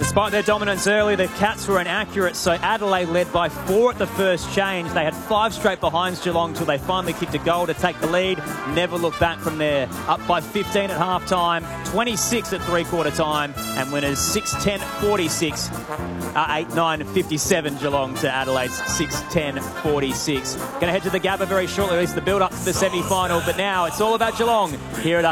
Despite their dominance early, the Cats were inaccurate, so Adelaide led by 4 at the first change. They had 5 straight behinds Geelong till they finally kicked a goal to take the lead. Never looked back from there. Up by 15 at half-time, 26 at three-quarter time, and winners 6-10-46, 8-9-57 Geelong to Adelaide's 6-10-46. Going to head to the Gabba very shortly, at least the build-up to the semi-final, but now it's all about Geelong here at